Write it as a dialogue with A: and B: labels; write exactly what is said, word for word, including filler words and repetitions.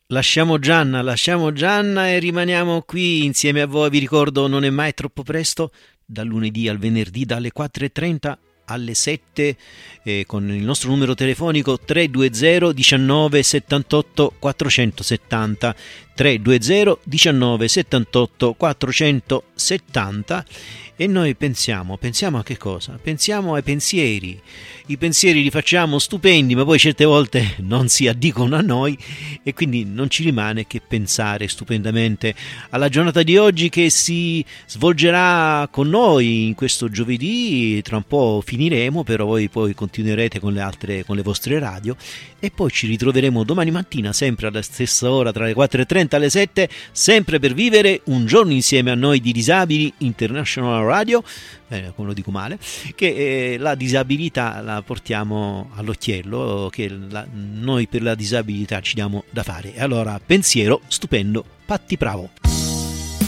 A: Lasciamo Gianna, lasciamo Gianna e rimaniamo qui insieme a voi. Vi ricordo, non è mai troppo presto, dal lunedì al venerdì dalle quattro e trenta alle sette, eh, con il nostro numero telefonico tre due zero diciannove settantotto quattrocentosettanta, tre due zero diciannove settantotto quattrocentosettanta. E noi pensiamo, pensiamo a che cosa? Pensiamo ai pensieri. I pensieri li facciamo stupendi, ma poi certe volte non si addicono a noi e quindi non ci rimane che pensare stupendamente alla giornata di oggi, che si svolgerà con noi in questo giovedì. Tra un po' finiremo, però voi poi continuerete con le altre, con le vostre radio, e poi ci ritroveremo domani mattina sempre alla stessa ora, tra le quattro e trenta e le sette, sempre per vivere un giorno insieme a noi di Disabili International Radio, eh, come lo dico male, che eh, la disabilità la portiamo all'occhiello, che la, noi per la disabilità ci diamo da fare. E allora, pensiero stupendo, Patti Bravo.